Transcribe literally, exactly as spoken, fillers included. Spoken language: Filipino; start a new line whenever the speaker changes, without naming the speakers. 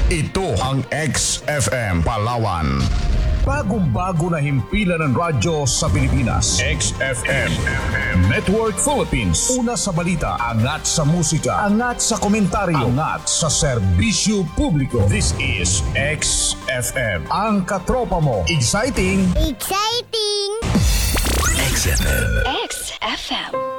Ito ang X F M Palawan. Bagong-bago na himpilan ng radyo sa Pilipinas. X F M Network Philippines. Una sa balita, angat sa musika, angat sa komentaryo, angat sa serbisyo publiko. This is X F M. Ang katropa mo. Exciting!
Exciting!
X F M.
X F M.